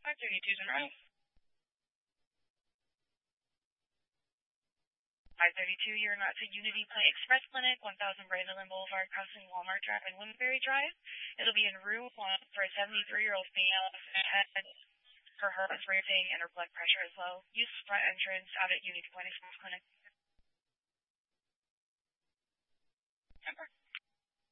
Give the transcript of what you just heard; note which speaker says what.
Speaker 1: 532 Sunrise. 532, you're not to Unity Play Express Clinic, 1000 Bradenland Boulevard, crossing Walmart Drive and Woodbury Drive. It'll be in room 1 for a 73-year-old female head for her heart racing and her blood pressure as well. Use front entrance out at Unity Point Express Clinic. Remember.